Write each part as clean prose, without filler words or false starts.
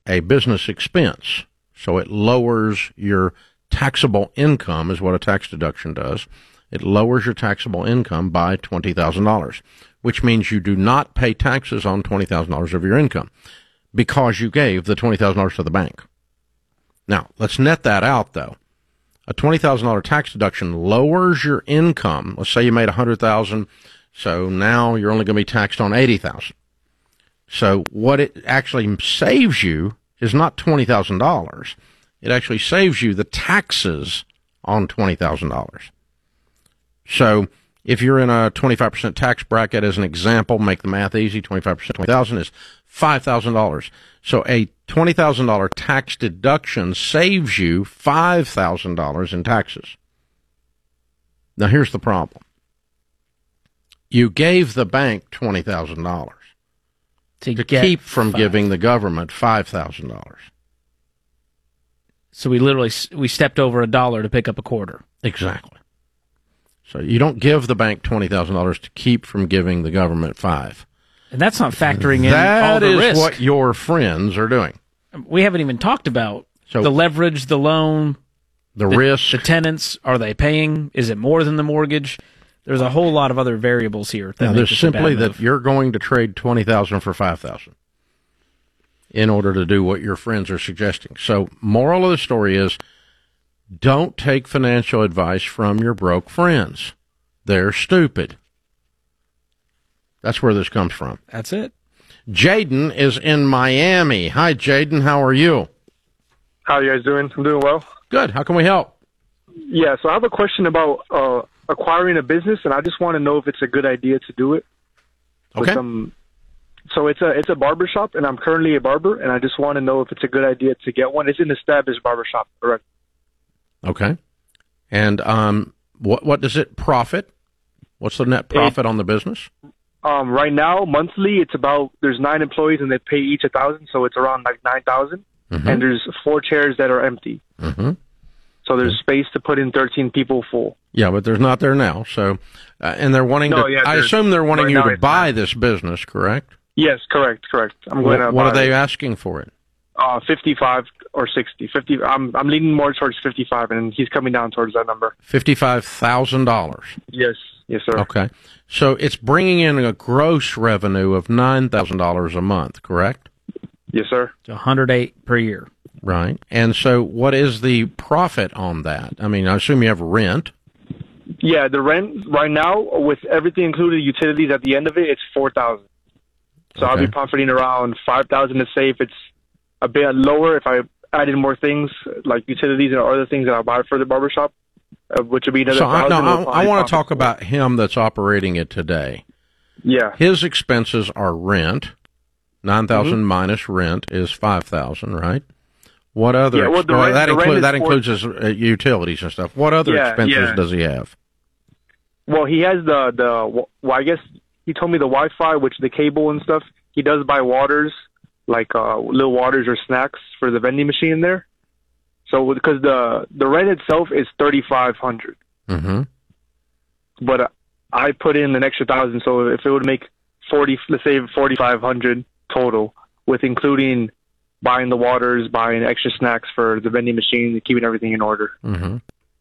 a business expense. So it lowers your taxable income, is what a tax deduction does. It lowers your taxable income by $20,000, which means you do not pay taxes on $20,000 of your income because you gave the $20,000 to the bank. Now, let's net that out, though. A $20,000 tax deduction lowers your income. Let's say you made $100,000, so now you're only going to be taxed on $80,000. So what it actually saves you is not $20,000. It actually saves you the taxes on $20,000. So if you're in a 25% tax bracket, as an example, make the math easy, 25% $20,000 is $5,000. So a $20,000 tax deduction saves you $5,000 in taxes. Now here's the problem. You gave the bank $20,000 to keep from giving the government $5,000. So we stepped over a dollar to pick up a quarter. Exactly. So you don't give the bank $20,000 to keep from giving the government $5,000. And that's not factoring in all the risk. That is what your friends are doing. We haven't even talked about the leverage, the loan, the risk. The tenants, are they paying? Is it more than the mortgage? There's a whole lot of other variables here. Now, there's simply that you're going to trade $20,000 for $5,000 in order to do what your friends are suggesting. So, moral of the story is, don't take financial advice from your broke friends. They're stupid. That's where this comes from. That's it. Jaden is in Miami. Hi, Jaden. How are you? How are you guys doing? I'm doing well. Good. How can we help? Yeah, so I have a question about acquiring a business, and I just want to know if it's a good idea to do it. Okay. So it's a barber shop, and I'm currently a barber, and I just want to know if it's a good idea to get one. It's an established barber shop, correct? Okay. And what does it profit? What's the net profit on the business? Right now, monthly, it's about, there's 9 employees, and they pay each $1,000, so it's around like $9,000. Mm-hmm. And there's 4 chairs that are empty. Mm-hmm. So there's space to put in 13 people full. Yeah, but there's not there now. So, and they're wanting I assume they're wanting you to buy this business, correct? Yes, correct. I'm going to. What are they asking for it? 55 or 60. 50. I'm leaning more towards 55, and he's coming down towards that number. $55,000. Yes, sir. Okay, so it's bringing in a gross revenue of $9,000 a month, correct? Yes, sir. It's $108 per year. Right. And so what is the profit on that? I mean, I assume you have rent. Yeah, the rent right now, with everything included, utilities at the end of it, it's $4,000. So I'll be profiting around $5,000 to say if it's a bit lower, if I added more things like utilities and other things that I buy for the barbershop, which would be another $1,000. I want to talk about him that's operating it today. Yeah. His expenses are rent. $9,000 minus rent is $5,000, right? What other? Yeah, well, that includes his utilities and stuff. What other expenses does he have? Well, he has I guess he told me the Wi-Fi, which the cable and stuff. He does buy waters, like little waters or snacks for the vending machine there. So because the rent itself is $3,500. Mm-hmm. But I put in an extra $1,000, so if it would make let's say $4,500 total, with including buying the waters, buying extra snacks for the vending machine, keeping everything in order. Mm-hmm.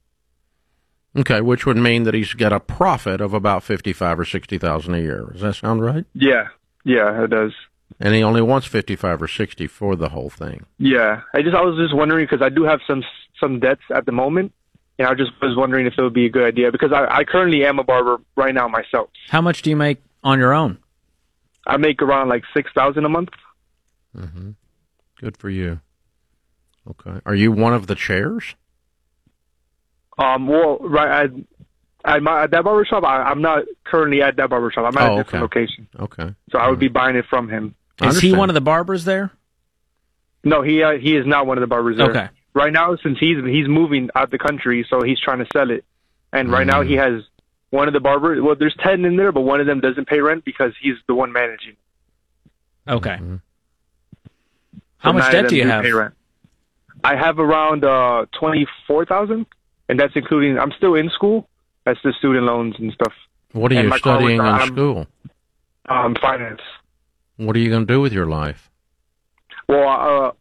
Okay, which would mean that he's got a profit of about $55,000 or $60,000 a year. Does that sound right? Yeah, it does. And he only wants $55,000 or $60,000 for the whole thing. Yeah, I was just wondering, because I do have some debts at the moment, and I just was wondering if it would be a good idea, because I currently am a barber right now myself. How much do you make on your own? I make around like $6,000 a month. Mm-hmm. Good for you. Okay. Are you one of the chairs? Well, right at that barbershop, I'm not currently at that barbershop. I'm at a different location. Okay. So I would be buying it from him. Is he one of the barbers there? No, he is not one of the barbers there. Okay. Right now, since he's moving out the country, so he's trying to sell it. And right now he has one of the barbers. Well, there's 10 in there, but one of them doesn't pay rent because he's the one managing. Okay. Mm-hmm. How much debt do you have? I have around $24,000, and that's including. I'm still in school. That's the student loans and stuff. What are you studying in school? Finance. What are you going to do with your life? Well,